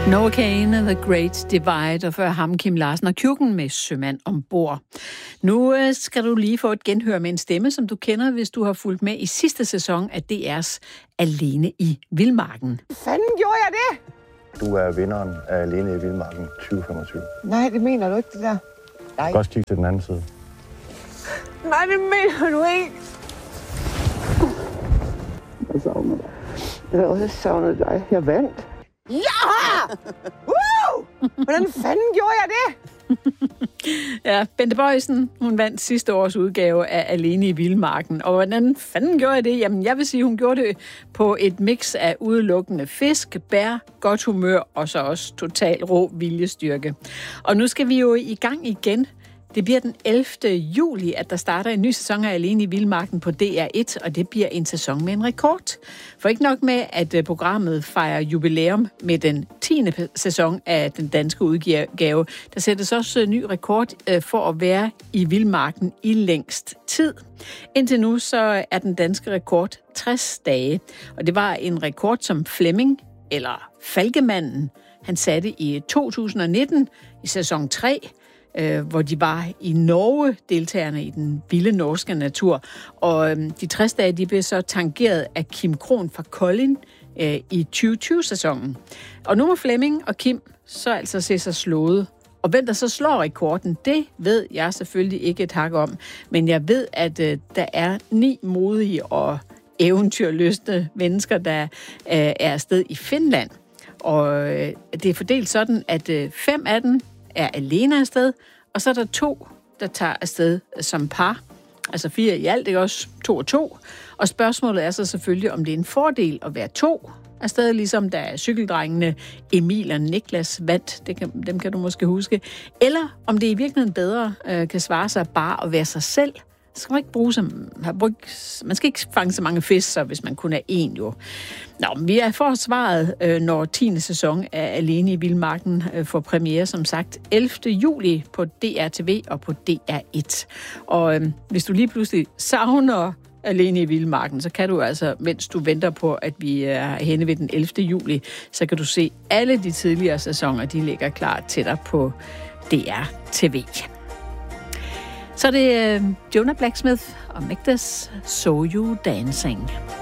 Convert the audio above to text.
Noah Kahan, The Great Divide, og før ham Kim Larsen og Kjukken med Sømand ombord. Nu skal du lige få et genhør med en stemme, som du kender, hvis du har fulgt med i sidste sæson af DR's Alene i Vildmarken. Fanden gjorde jeg det? Du er vinderen af Alene i Vildmarken 2025. Nej, det mener du ikke, det der. Nej. Du kan også kigge til den anden side. Nej, det mener du ikke. Jeg savner dig. Jeg har også savnet dig. Jeg vandt. Ja! Hvordan fanden gjorde jeg det? Ja, Bente Boysen, hun vandt sidste års udgave af Alene i Vildmarken. Og hvordan fanden gjorde jeg det? Jamen, jeg vil sige, hun gjorde det på et mix af udelukkende fisk, bær, godt humør og så også total rå viljestyrke. Og nu skal vi jo i gang igen. Det bliver den 11. juli, at der starter en ny sæson af Alene i Vildmarken på DR1, og det bliver en sæson med en rekord. For ikke nok med, at programmet fejrer jubilæum med den 10. sæson af den danske udgave, der sættes også ny rekord for at være i Vildmarken i længst tid. Indtil nu så er den danske rekord 60 dage, og det var en rekord, som Flemming, eller Falkemanden, han satte i 2019 i sæson 3, hvor de var i Norge, deltagerne i den vilde norske natur. Og de 60 dage, de blev så tangeret af Kim Krohn fra Kolding i 2020-sæsonen. Og nu må Flemming og Kim så altså se sig slået. Og hvem der så slår rekorden, det ved jeg selvfølgelig ikke et hak om. Men jeg ved, at der er 9 modige og eventyrlystne mennesker, der er afsted i Finland. Og det er fordelt sådan, at 5 af dem er alene afsted, og så er der 2, der tager afsted som par. Altså 4 i alt, det er også 2 og 2. Og spørgsmålet er så selvfølgelig, om det er en fordel at være 2 afsted, ligesom da cykeldrengene Emil og Niklas vandt, dem kan du måske huske. Eller om det i virkeligheden bedre kan svare sig bare at være sig selv. Skal man ikke man skal ikke fange så mange fisk, hvis man kun er 1 jo. Nå, vi er for svaret, når 10. sæson af Alene i Vildmarken får premiere, som sagt, 11. juli på DRTV og på DR1. Og hvis du lige pludselig savner Alene i Vildmarken, så kan du altså, mens du venter på, at vi er henne ved den 11. juli, så kan du se alle de tidligere sæsoner, de ligger klar til dig på DRTV. Så er det Jonah Blacksmith og Magdas So You Dancing.